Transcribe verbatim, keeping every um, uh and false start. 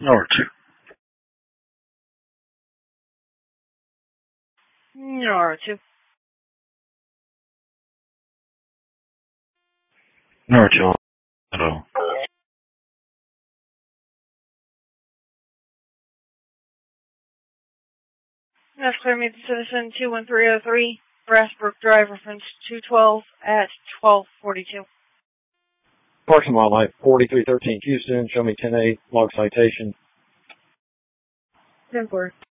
Number two. Number two. Number two. Hello. That's clear me, the citizen two one three oh three, Brassbrook Drive, reference two twelve at twelve forty-two. Parks and Wildlife, forty-three thirteen Houston, show me ten A, log citation. ten four.